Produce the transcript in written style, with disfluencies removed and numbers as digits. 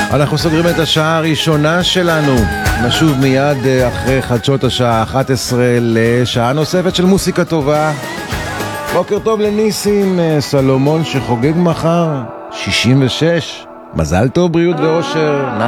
אנחנו סוגרים את השעה הראשונה שלנו. נשוב מיד אחרי חדשות השעה 11 לשעה נוספת של מוסיקה טובה. בוקר טוב לניסים סלומון שחוגג מחר 66. מזל טוב, בריאות ואושר.